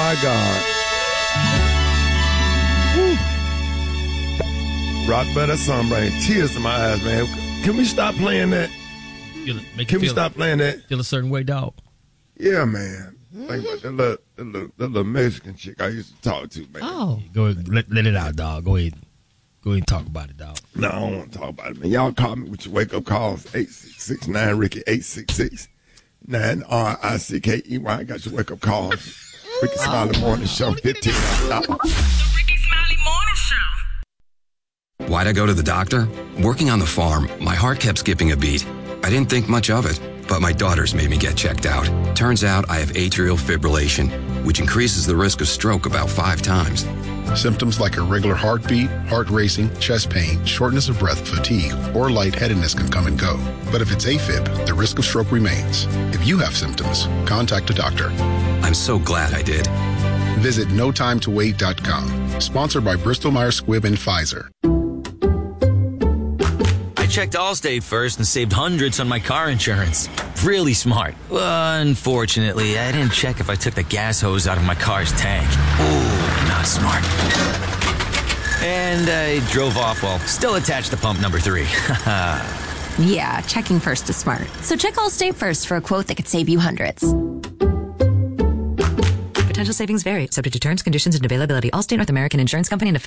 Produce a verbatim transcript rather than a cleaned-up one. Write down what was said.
my God. Woo. Rock better song, bring tears to my eyes, man. Can we stop playing that? Feel, make Can we feel, stop playing that? Feel a certain way, dog. Yeah, man. Think about that little, that little, that little Mexican chick I used to talk to, man. Oh. Go ahead, let, let it out, dog. Go ahead. Go ahead and talk about it, dog. No, I don't want to talk about it, man. Y'all call me with your wake-up calls, eight six six nine Ricky, eight six six nine R I C K E Y. I got your wake-up calls. Ricky Smiley Morning Show, fifteen dollars. The Ricky Smiley Morning Show. Why'd I go to the doctor? Working on the farm, my heart kept skipping a beat. I didn't think much of it, but my daughters made me get checked out. Turns out I have atrial fibrillation, which increases the risk of stroke about five times. Symptoms like irregular heartbeat, heart racing, chest pain, shortness of breath, fatigue, or lightheadedness can come and go. But if it's AFib, the risk of stroke remains. If you have symptoms, contact a doctor. I'm so glad I did. Visit no time to wait dot com. Sponsored by Bristol Myers Squibb and Pfizer. I checked Allstate first and saved hundreds on my car insurance. Really smart. Unfortunately, I didn't check if I took the gas hose out of my car's tank. Ooh, not smart. And I drove off while still attached to pump number three. Yeah, checking first is smart. So check Allstate first for a quote that could save you hundreds. Potential savings vary, subject to terms, conditions, and availability. Allstate North American Insurance Company and affiliates.